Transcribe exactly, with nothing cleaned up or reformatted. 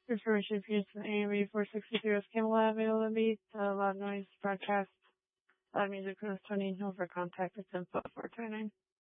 Information used in A M B four sixty-three is Camelot availability, uh, loud noise broadcast, loud music from Tony over contact with info four twenty-nine.